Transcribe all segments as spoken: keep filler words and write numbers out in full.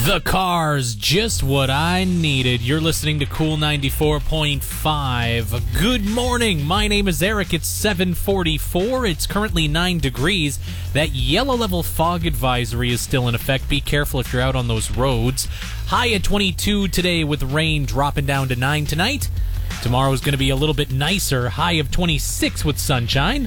The Cars, just what I needed. You're listening to Cool ninety-four point five. Good morning. My name is Eric. It's seven forty-four. It's currently nine degrees. That yellow level fog advisory is still in effect. Be careful if you're out on those roads. High at twenty-two today with rain dropping down to nine tonight. Tomorrow is going to be a little bit nicer. High of twenty-six with sunshine.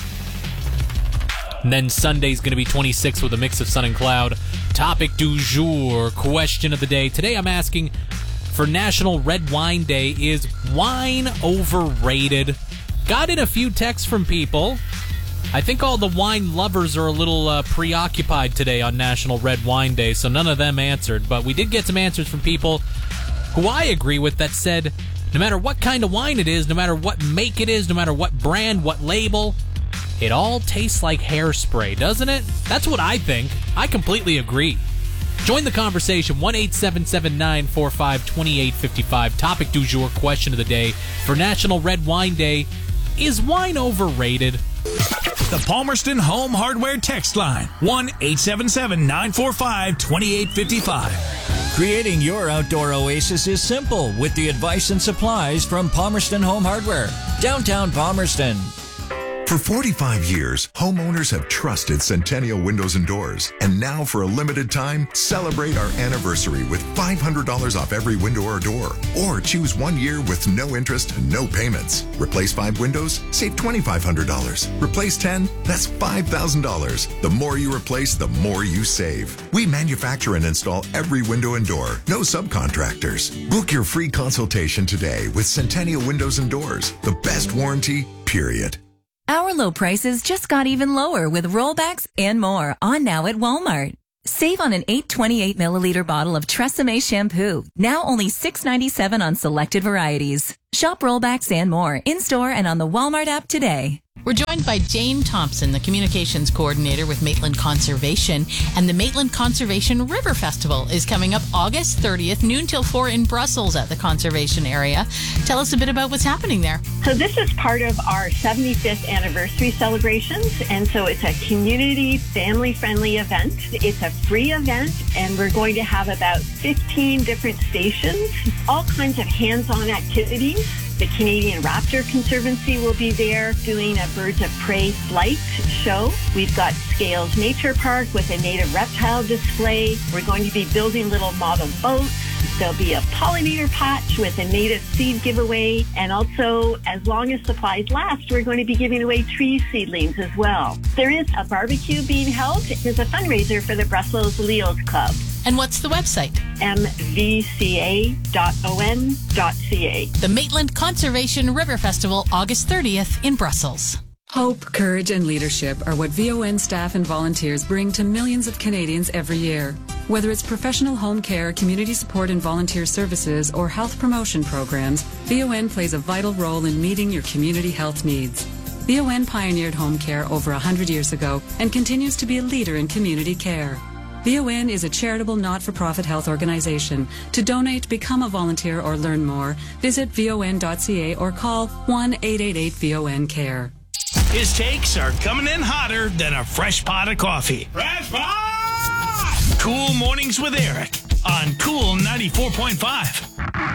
And then Sunday's going to be twenty-six with a mix of sun and cloud. Topic du jour, question of the day. Today I'm asking for National Red Wine Day. Is wine overrated? Got in a few texts from people. I think all the wine lovers are a little uh, preoccupied today on National Red Wine Day, so none of them answered. But we did get some answers from people who I agree with that said no matter what kind of wine it is, no matter what make it is, no matter what brand, what label, it all tastes like hairspray, doesn't it? That's what I think. I completely agree. Join the conversation, one eight seven seven, nine four five, two eight five five. Topic du jour, question of the day. For National Red Wine Day, is wine overrated? The Palmerston Home Hardware text line, one eight seven seven, nine four five, two eight five five. Creating your outdoor oasis is simple with the advice and supplies from Palmerston Home Hardware, downtown Palmerston. For forty-five years, homeowners have trusted Centennial Windows and Doors. And now, for a limited time, celebrate our anniversary with five hundred dollars off every window or door. Or choose one year with no interest and no payments. Replace five windows? Save two thousand five hundred dollars. Replace ten? That's five thousand dollars. The more you replace, the more you save. We manufacture and install every window and door. No subcontractors. Book your free consultation today with Centennial Windows and Doors. The best warranty, period. Our low prices just got even lower with rollbacks and more on now at Walmart. Save on an eight twenty-eight milliliter bottle of Tresemme shampoo, now only six ninety-seven on selected varieties. Shop rollbacks and more in-store and on the Walmart app today. We're joined by Jane Thompson, the communications coordinator with Maitland Conservation, and the Maitland Conservation River Festival is coming up August thirtieth, noon till four in Brussels at the conservation area. Tell us a bit about what's happening there. So this is part of our seventy-fifth anniversary celebrations, and so it's a community, family-friendly event. It's a free event, and we're going to have about fifteen different stations, all kinds of hands-on activities. The Canadian Raptor Conservancy will be there doing a Birds of Prey flight show. We've got Scales Nature Park with a native reptile display. We're going to be building little model boats. There'll be a pollinator patch with a native seed giveaway. And also, as long as supplies last, we're going to be giving away tree seedlings as well. There is a barbecue being held. There's a fundraiser for the Brussels Leos Club. And what's the website? m v c a dot o n dot c a. The Maitland Conservation River Festival, August thirtieth in Brussels. Hope, courage, and leadership are what V O N staff and volunteers bring to millions of Canadians every year. Whether it's professional home care, community support and volunteer services, or health promotion programs, V O N plays a vital role in meeting your community health needs. V O N pioneered home care over one hundred years ago and continues to be a leader in community care. V O N is a charitable not-for-profit health organization. To donate, become a volunteer, or learn more, visit V O N dot c a or call one eight eight eight V O N care. His takes are coming in hotter than a fresh pot of coffee. Fresh pot! Cool Mornings with Eric on Cool ninety-four point five.